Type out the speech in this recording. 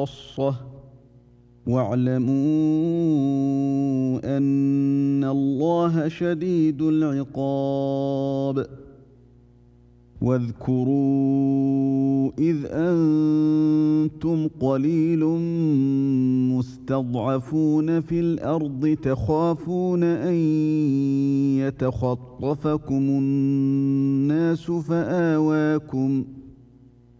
خاصة واعلموا أن الله شديد العقاب واذكروا إذ أنتم قليل مستضعفون في الأرض تخافون أن يتخطفكم الناس